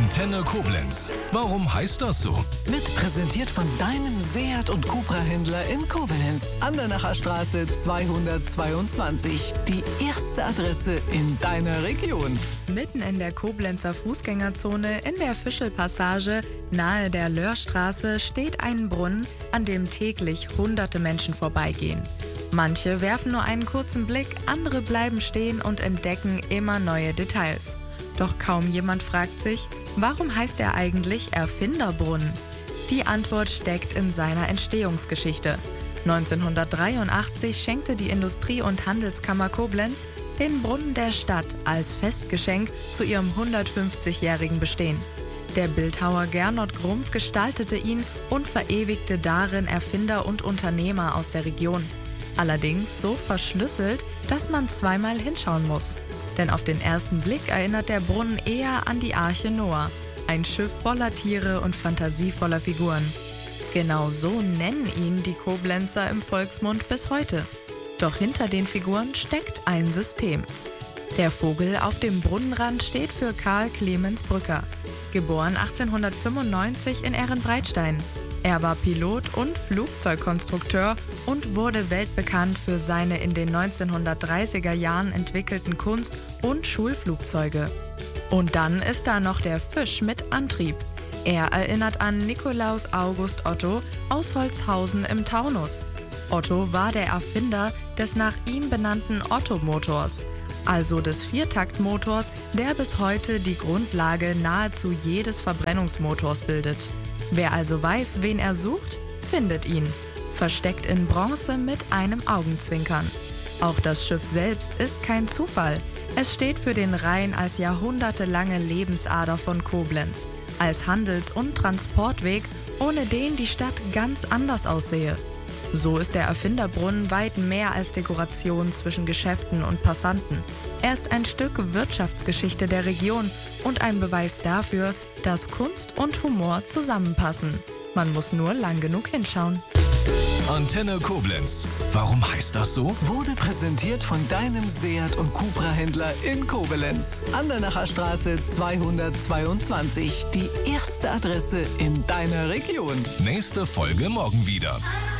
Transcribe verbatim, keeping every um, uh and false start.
Antenne Koblenz. Warum heißt das so? Wird präsentiert von deinem Seat und Cupra-Händler in Koblenz. Andernacher Straße zweihundertzweiundzwanzig. Die erste Adresse in deiner Region. Mitten in der Koblenzer Fußgängerzone in der Fischelpassage nahe der Löhrstraße steht ein Brunnen, an dem täglich hunderte Menschen vorbeigehen. Manche werfen nur einen kurzen Blick, andere bleiben stehen und entdecken immer neue Details. Doch kaum jemand fragt sich, warum heißt er eigentlich Erfinderbrunnen? Die Antwort steckt in seiner Entstehungsgeschichte. neunzehnhundertdreiundachtzig schenkte die Industrie- und Handelskammer Koblenz den Brunnen der Stadt als Festgeschenk zu ihrem hundertfünfzigjährigen Bestehen. Der Bildhauer Gernot Grumpf gestaltete ihn und verewigte darin Erfinder und Unternehmer aus der Region. Allerdings so verschlüsselt, dass man zweimal hinschauen muss. Denn auf den ersten Blick erinnert der Brunnen eher an die Arche Noah, ein Schiff voller Tiere und fantasievoller Figuren. Genau so nennen ihn die Koblenzer im Volksmund bis heute. Doch hinter den Figuren steckt ein System. Der Vogel auf dem Brunnenrand steht für Karl Clemens Brücker, geboren achtzehnhundertfünfundneunzig in Ehrenbreitstein. Er war Pilot und Flugzeugkonstrukteur und wurde weltbekannt für seine in den neunzehnhundertdreißiger Jahren entwickelten Kunst- und Schulflugzeuge. Und dann ist da noch der Fisch mit Antrieb. Er erinnert an Nikolaus August Otto aus Holzhausen im Taunus. Otto war der Erfinder des nach ihm benannten Otto-Motors, also des Viertaktmotors, der bis heute die Grundlage nahezu jedes Verbrennungsmotors bildet. Wer also weiß, wen er sucht, findet ihn. Versteckt in Bronze mit einem Augenzwinkern. Auch das Schiff selbst ist kein Zufall. Es steht für den Rhein als jahrhundertelange Lebensader von Koblenz, als Handels- und Transportweg, ohne den die Stadt ganz anders aussehe. So ist der Erfinderbrunnen weit mehr als Dekoration zwischen Geschäften und Passanten. Er ist ein Stück Wirtschaftsgeschichte der Region und ein Beweis dafür, dass Kunst und Humor zusammenpassen. Man muss nur lang genug hinschauen. Antenne Koblenz. Warum heißt das so? Wurde präsentiert von deinem Seat und Cupra-Händler in Koblenz. Andernacher Straße zweihundertzweiundzwanzig. Die erste Adresse in deiner Region. Nächste Folge morgen wieder.